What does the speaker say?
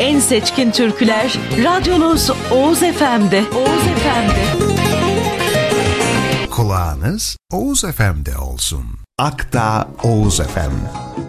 en seçkin türküler radyonuz Oğuz FM'de. Oğuz FM'de. Kulağınız Oğuz FM'de olsun. Akta Oğuz FM.